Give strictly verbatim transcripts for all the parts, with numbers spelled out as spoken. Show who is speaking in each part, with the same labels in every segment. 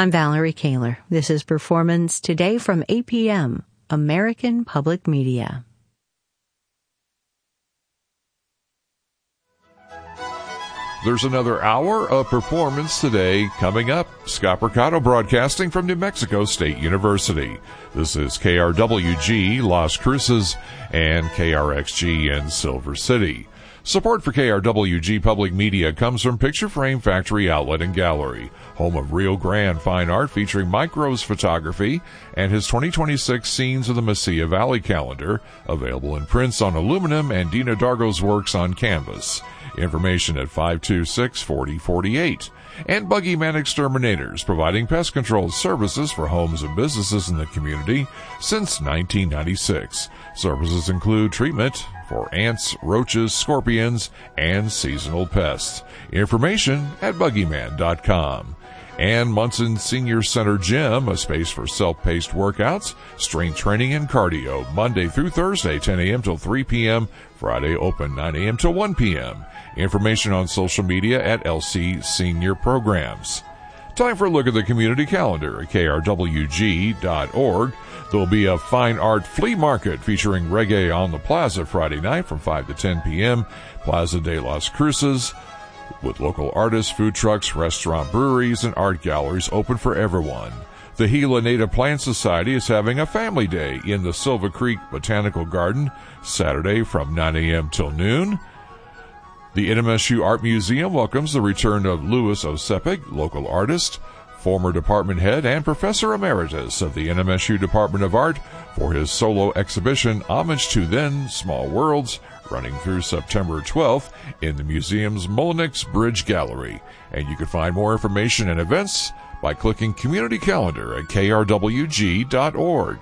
Speaker 1: I'm Valerie Kaler. This is Performance Today from A P M, American Public Media.
Speaker 2: There's another hour of Performance Today coming up. Scott Percato broadcasting from New Mexico State University. This is K R W G Las Cruces and K R X G in Silver City. Support for K R W G Public Media comes from Picture Frame Factory Outlet and Gallery, home of Rio Grande fine art featuring Mike Rose photography and his twenty twenty-six Scenes of the Mesilla Valley calendar, available in prints on aluminum and Dina Dargo's works on canvas. Information at five two six, four zero four eight. And Buggy Man Exterminators, providing pest control services for homes and businesses in the community since nineteen ninety-six. Services include treatment for ants, roaches, scorpions, and seasonal pests. Information at buggy man dot com. And Munson Senior Center Gym, a space for self-paced workouts, strength training, and cardio, Monday through Thursday, ten a.m. till three p.m., Friday open nine a.m. till one p.m. Information on social media at L C Senior Programs. Time for a look at the community calendar at K R W G dot org. There will be a fine art flea market featuring reggae on the plaza Friday night from five to ten p.m. Plaza de las Cruces, with local artists, food trucks, restaurant, breweries, and art galleries open for everyone. The Gila Native Plant Society is having a family day in the Silver Creek Botanical Garden Saturday from nine a.m. till noon. The N M S U Art Museum welcomes the return of Louis Osepig, local artist, former department head and professor emeritus of the N M S U Department of Art, for his solo exhibition Homage to Then Small Worlds, running through September twelfth in the museum's Mullinix Bridge Gallery. And you can find more information and events by clicking Community Calendar at K R W G dot org.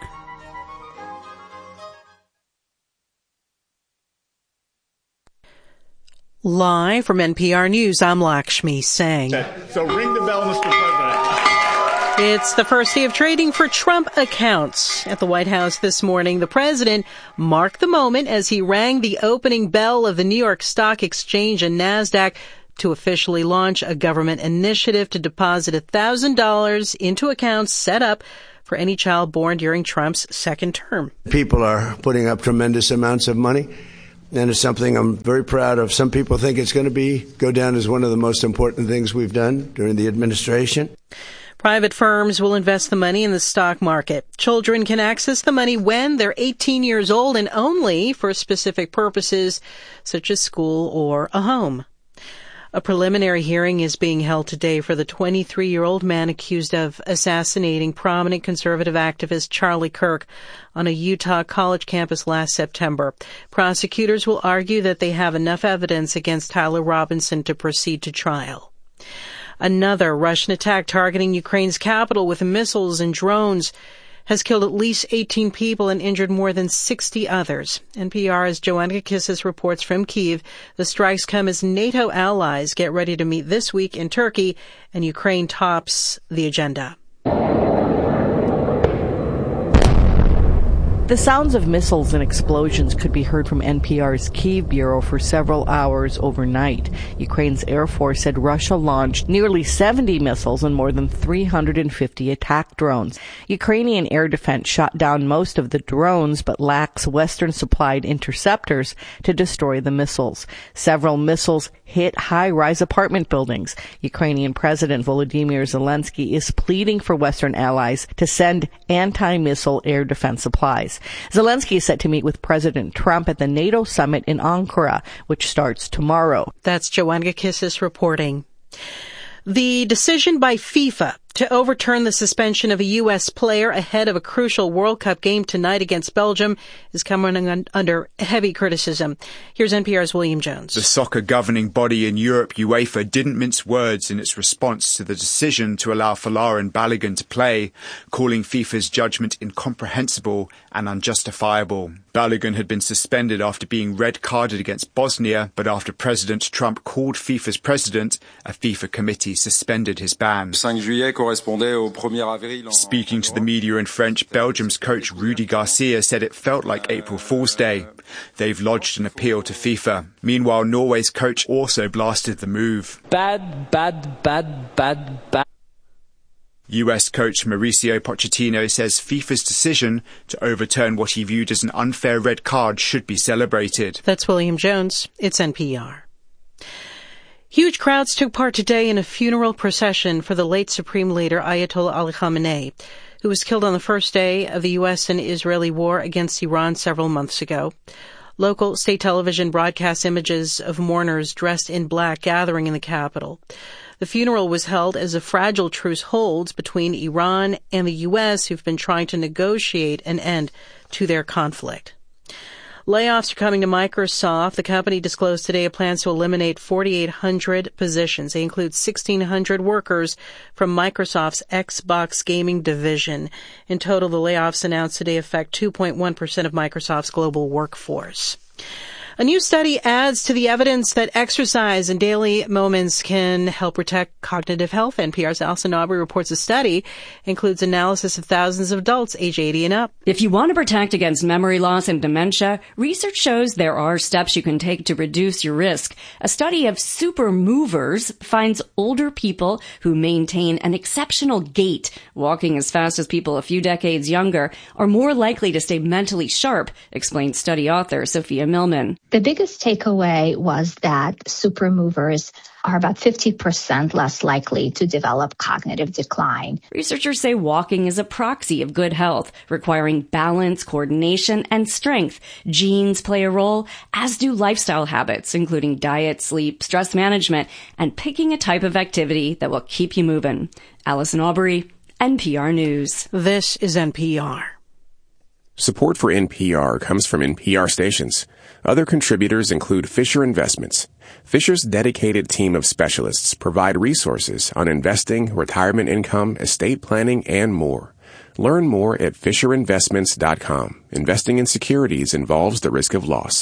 Speaker 3: Live from N P R News, I'm Lakshmi Singh.
Speaker 4: So ring the bell, Mister President.
Speaker 3: It's the first day of trading for Trump accounts. At the White House this morning, the president marked the moment as he rang the opening bell of the New York Stock Exchange and NASDAQ to officially launch a government initiative to deposit one thousand dollars into accounts set up for any child born during Trump's second term.
Speaker 5: People are putting up tremendous amounts of money, and it's something I'm very proud of. Some people think it's going to be go down as one of the most important things we've done during the administration.
Speaker 3: Private firms will invest the money in the stock market. Children can access the money when they're eighteen years old and only for specific purposes such as school or a home. A preliminary hearing is being held today for the twenty-three-year-old man accused of assassinating prominent conservative activist Charlie Kirk on a Utah college campus last September. Prosecutors will argue that they have enough evidence against Tyler Robinson to proceed to trial. Another Russian attack targeting Ukraine's capital with missiles and drones has killed at least eighteen people and injured more than sixty others. N P R's Joanna Kissis reports from Kyiv. The strikes come as NATO allies get ready to meet this week in Turkey, and Ukraine tops the agenda.
Speaker 6: The sounds of missiles and explosions could be heard from N P R's Kyiv bureau for several hours overnight. Ukraine's Air Force said Russia launched nearly seventy missiles and more than three hundred fifty attack drones. Ukrainian air defense shot down most of the drones but lacks Western-supplied interceptors to destroy the missiles. Several missiles hit high-rise apartment buildings. Ukrainian President Volodymyr Zelensky is pleading for Western allies to send anti-missile air defense supplies. Zelensky is set to meet with President Trump at the NATO summit in Ankara, which starts tomorrow.
Speaker 3: That's Joanna Kissis reporting. The decision by FIFA to overturn the suspension of a U S player ahead of a crucial World Cup game tonight against Belgium is coming un- under heavy criticism. Here's N P R's William Jones.
Speaker 7: The soccer governing body in Europe, UEFA, didn't mince words in its response to the decision to allow Folarin Balogun to play, calling FIFA's judgment incomprehensible and unjustifiable. Balogun had been suspended after being red-carded against Bosnia, but after President Trump called FIFA's president, a FIFA committee suspended his ban. Speaking to the media in French, Belgium's coach Rudy Garcia said it felt like April Fool's Day. They've lodged an appeal to FIFA. Meanwhile, Norway's coach also blasted the move.
Speaker 8: Bad, bad, bad, bad, bad.
Speaker 7: U S coach Mauricio Pochettino says FIFA's decision to overturn what he viewed as an unfair red card should be celebrated.
Speaker 3: That's William Jones. It's N P R. Huge crowds took part today in a funeral procession for the late Supreme Leader Ayatollah Ali Khamenei, who was killed on the first day of the U S and Israeli war against Iran several months ago. Local state television broadcast images of mourners dressed in black gathering in the capital. The funeral was held as a fragile truce holds between Iran and the U S, who've been trying to negotiate an end to their conflict. Layoffs are coming to Microsoft. The company disclosed today it plans to eliminate forty-eight hundred positions. They include sixteen hundred workers from Microsoft's Xbox gaming division. In total, the layoffs announced today affect two point one percent of Microsoft's global workforce. A new study adds to the evidence that exercise and daily moments can help protect cognitive health. N P R's Alison Aubrey reports a study includes analysis of thousands of adults age eighty and up.
Speaker 8: If you want to protect against memory loss and dementia, research shows there are steps you can take to reduce your risk. A study of super movers finds older people who maintain an exceptional gait, walking as fast as people a few decades younger, are more likely to stay mentally sharp, explains study author Sophia Millman.
Speaker 9: The biggest takeaway was that super movers are about fifty percent less likely to develop cognitive decline.
Speaker 8: Researchers say walking is a proxy of good health, requiring balance, coordination, and strength. Genes play a role, as do lifestyle habits, including diet, sleep, stress management, and picking a type of activity that will keep you moving. Alison Aubrey, N P R News.
Speaker 3: This is N P R.
Speaker 10: Support for N P R comes from N P R stations. Other contributors include Fisher Investments. Fisher's dedicated team of specialists provide resources on investing, retirement income, estate planning, and more. Learn more at fisher investments dot com. Investing in securities involves the risk of loss.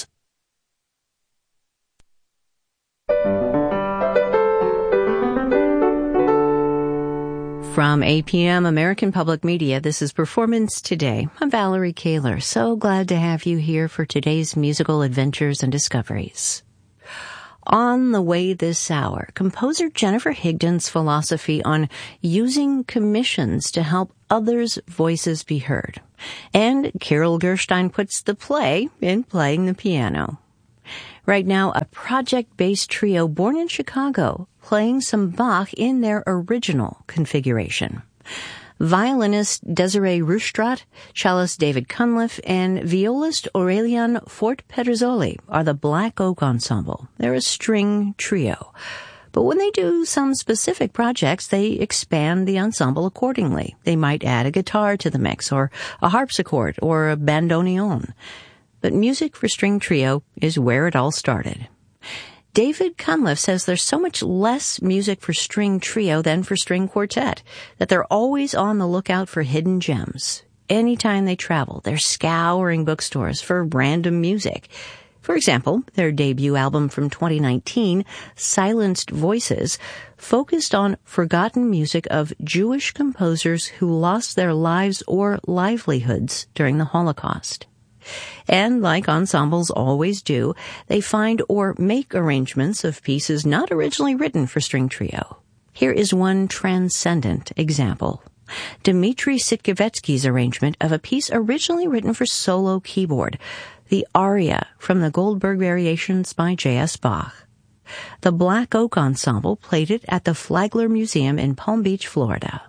Speaker 1: From A P M American Public Media, this is Performance Today. I'm Valerie Kaler. So glad to have you here for today's musical adventures and discoveries. On the way this hour, composer Jennifer Higdon's philosophy on using commissions to help others' voices be heard. And Carol Gerstein puts the play in playing the piano. Right now, a project-based trio born in Chicago playing some Bach in their original configuration. Violinist Desiree Rustrat, cellist David Cunliffe, and violist Aurelian Fort-Pedersoli are the Black Oak Ensemble. They're a string trio. But when they do some specific projects, they expand the ensemble accordingly. They might add a guitar to the mix, or a harpsichord, or a bandoneon. But music for string trio is where it all started. David Cunliffe says there's so much less music for string trio than for string quartet, that they're always on the lookout for hidden gems. Anytime they travel, they're scouring bookstores for random music. For example, their debut album from twenty nineteen, Silenced Voices, focused on forgotten music of Jewish composers who lost their lives or livelihoods during the Holocaust. And like ensembles always do, they find or make arrangements of pieces not originally written for string trio. Here is one transcendent example. Dmitri Sitkevetsky's arrangement of a piece originally written for solo keyboard, the aria from the Goldberg Variations by J S Bach. The Black Oak Ensemble played it at the Flagler Museum in Palm Beach, Florida.